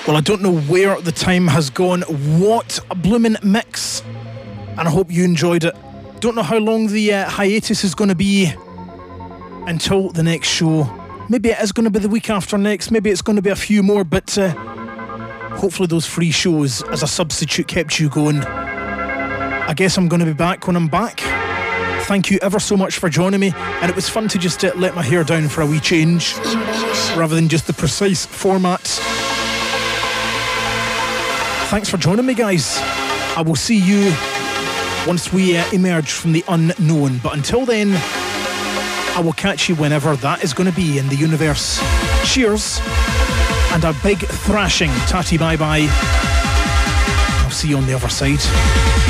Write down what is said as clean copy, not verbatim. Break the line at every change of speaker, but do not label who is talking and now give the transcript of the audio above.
Well, I don't know where the time has gone. What a blooming mix. And I hope you enjoyed it. Don't know how long the hiatus is going to be until the next show. Maybe it is going to be the week after next. Maybe it's going to be a few more. But hopefully those free shows as a substitute kept you going. I guess I'm going to be back when I'm back. Thank you ever so much for joining me. And it was fun to just let my hair down for a wee change, rather than just the precise format. Thanks for joining me, guys. I will see you once we emerge from the unknown. But until then, I will catch you whenever that is going to be in the universe. Cheers and a big thrashing tatty bye-bye. I'll see you on the other side.